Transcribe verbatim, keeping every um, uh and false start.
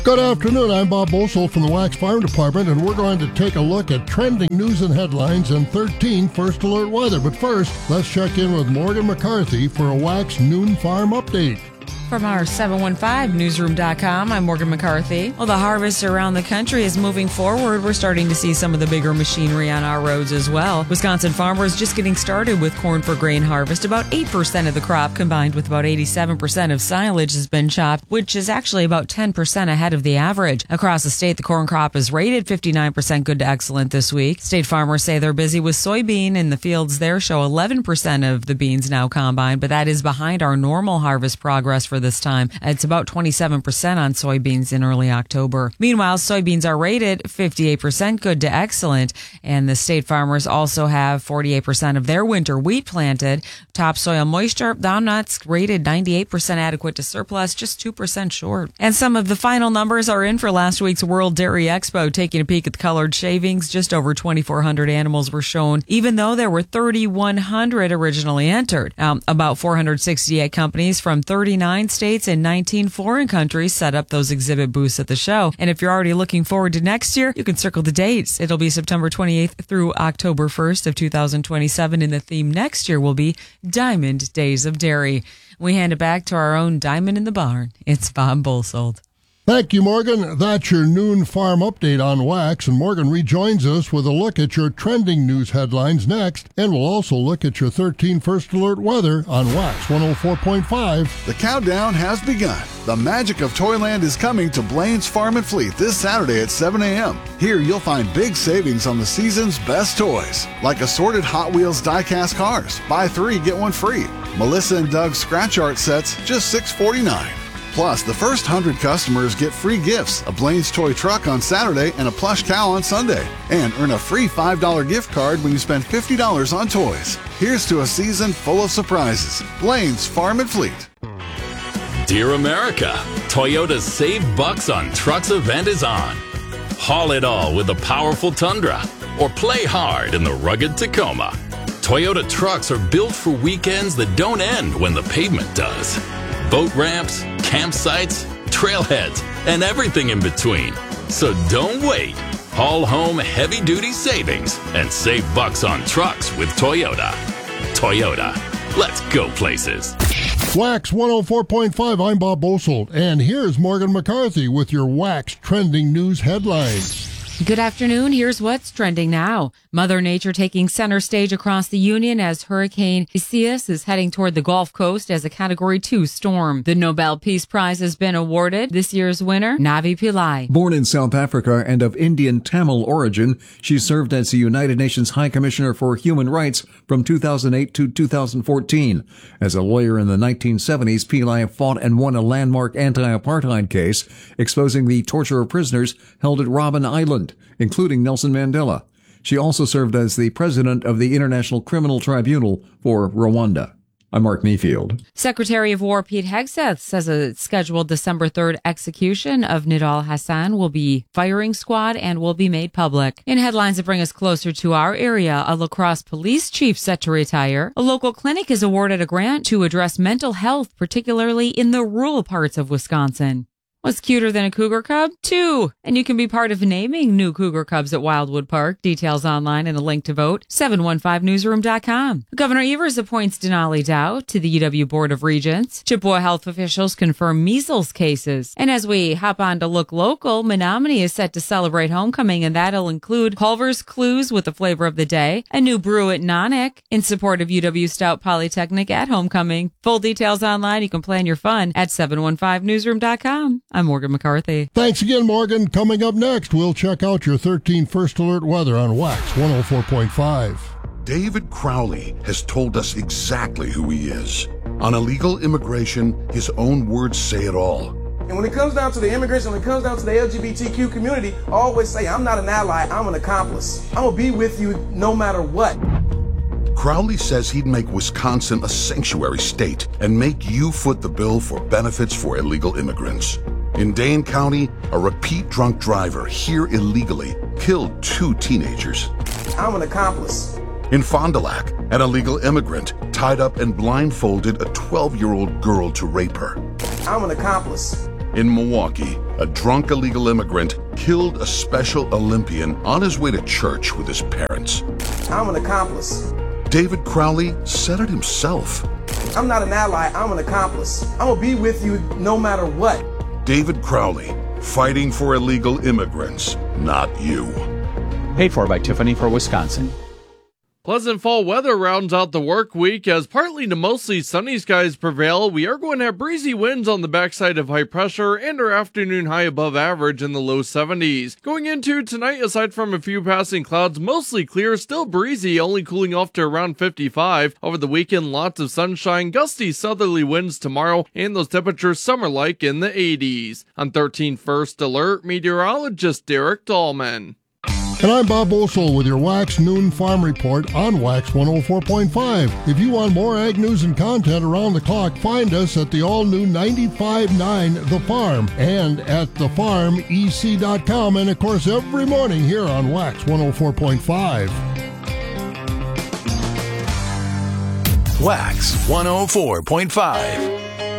Good afternoon, I'm Bob Bosold from the Wax Farm Department, and we're going to take a look at trending news and headlines and thirteen First Alert weather. But first, let's check in with Morgan McCarthy for a Wax Noon Farm update. From our seven one five newsroom dot com, I'm Morgan McCarthy. Well, the harvest around the country is moving forward. We're starting to see some of the bigger machinery on our roads as well. Wisconsin farmers just getting started with corn for grain harvest. About eight percent of the crop, combined with about eighty-seven percent of silage, has been chopped, which is actually about ten percent ahead of the average. Across the state, the corn crop is rated fifty-nine percent good to excellent this week. State farmers say they're busy with soybean, and the fields there show eleven percent of the beans now combined, but that is behind our normal harvest progress for this time. It's about twenty-seven percent on soybeans in early October. Meanwhile, soybeans are rated fifty-eight percent good to excellent, and the state farmers also have forty-eight percent of their winter wheat planted. Topsoil moisture, down nuts rated ninety-eight percent adequate to surplus, just two percent short. And some of the final numbers are in for last week's World Dairy Expo. Taking a peek at the colored shavings, just over twenty-four hundred animals were shown, even though there were thirty-one hundred originally entered. Um, about four hundred sixty-eight companies from thirty-nine states and nineteen foreign countries set up those exhibit booths at the show. And if you're already looking forward to next year, you can circle the dates. It'll be September twenty-eighth through October first of two thousand twenty-seven, and the theme next year will be Diamond Days of Dairy. We hand it back to our own Diamond in the Barn. It's Bob Bosold. Thank you, Morgan. That's your noon farm update on Wax, and Morgan rejoins us with a look at your trending news headlines next, and we'll also look at your thirteen First Alert weather on Wax one oh four point five. The countdown has begun. The magic of Toyland is coming to Blaine's Farm and Fleet this Saturday at seven a.m. Here you'll find big savings on the season's best toys, like assorted Hot Wheels die-cast cars. Buy three, get one free. Melissa and Doug's scratch art sets, just six forty-nine. Plus, the first one hundred customers get free gifts, a Blaine's toy truck on Saturday and a plush cow on Sunday. And earn a free five dollars gift card when you spend fifty dollars on toys. Here's to a season full of surprises. Blaine's Farm and Fleet. Dear America, Toyota's Save Bucks on Trucks event is on. Haul it all with the powerful Tundra, or play hard in the rugged Tacoma. Toyota trucks are built for weekends that don't end when the pavement does. Boat ramps, campsites, trailheads, and everything in between. So don't wait. Haul home heavy-duty savings and save bucks on trucks with Toyota. Toyota. Let's go places. Wax one oh four point five, I'm Bob Bosold, and here's Morgan McCarthy with your Wax trending news headlines. Good afternoon. Here's what's trending now. Mother Nature taking center stage across the Union as Hurricane Isaias is heading toward the Gulf Coast as a Category two storm. The Nobel Peace Prize has been awarded. This year's winner, Navi Pillai. Born in South Africa and of Indian Tamil origin, she served as the United Nations High Commissioner for Human Rights from two thousand eight to two thousand fourteen. As a lawyer in the nineteen seventies, Pillai fought and won a landmark anti-apartheid case exposing the torture of prisoners held at Robben Island, including Nelson Mandela. She also served as the president of the International Criminal Tribunal for Rwanda. I'm Mark Mayfield. Secretary of War Pete Hegseth says a scheduled December third execution of Nidal Hassan will be firing squad and will be made public. In headlines that bring us closer to our area, a La Crosse police chief set to retire. A local clinic is awarded a grant to address mental health, particularly in the rural parts of Wisconsin. What's cuter than a cougar cub? Two. And you can be part of naming new cougar cubs at Wildwood Park. Details online and a link to vote, seven one five newsroom dot com. Governor Evers appoints Denali Dow to the U W Board of Regents. Chippewa health officials confirm measles cases. And as we hop on to look local, Menominee is set to celebrate homecoming, and that'll include Culver's Clues with the flavor of the day, a new brew at Nonic in support of U W Stout Polytechnic at homecoming. Full details online. You can plan your fun at seven one five newsroom dot com. I'm Morgan McCarthy. Thanks again, Morgan. Coming up next, we'll check out your thirteen First Alert weather on Wax one oh four point five. David Crowley has told us exactly who he is. On illegal immigration, his own words say it all. And when it comes down to the immigrants, when it comes down to the L G B T Q community, I always say, I'm not an ally, I'm an accomplice. I'm going to be with you no matter what. Crowley says he'd make Wisconsin a sanctuary state and make you foot the bill for benefits for illegal immigrants. In Dane County, a repeat drunk driver here illegally killed two teenagers. I'm an accomplice. In Fond du Lac, an illegal immigrant tied up and blindfolded a twelve-year-old girl to rape her. I'm an accomplice. In Milwaukee, a drunk illegal immigrant killed a Special Olympian on his way to church with his parents. I'm an accomplice. David Crowley said it himself. I'm not an ally, I'm an accomplice. I'm gonna be with you no matter what. David Crowley, fighting for illegal immigrants, not you. Paid for by Tiffany for Wisconsin. Pleasant fall weather rounds out the work week as partly to mostly sunny skies prevail. We are going to have breezy winds on the backside of high pressure and our afternoon high above average in the low seventies. Going into tonight, aside from a few passing clouds, mostly clear, still breezy, only cooling off to around fifty-five. Over the weekend, lots of sunshine, gusty southerly winds tomorrow, and those temperatures summer-like in the eighties. On thirteen First Alert, meteorologist Derek Dahlman. And I'm Bob Bosold with your Wax Noon Farm Report on Wax one oh four point five. If you want more ag news and content around the clock, find us at the all-new ninety-five point nine The Farm and at the farm e c dot com, and of course every morning here on Wax one oh four point five. Wax one oh four point five.